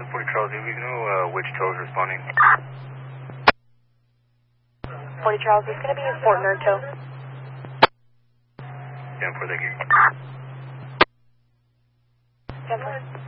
40 Charles, do we know which tow is responding? 40 Charles, it's going to be a Fort Nerd tow. 10-4, thank you. 10-4.